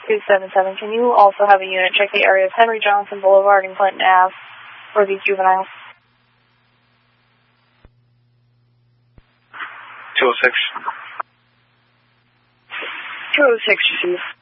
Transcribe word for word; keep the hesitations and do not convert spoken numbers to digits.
two seven seven, can you also have a unit check the area of Henry Johnson Boulevard and Clinton Avenue for these juveniles? two oh six. two oh six, Chief.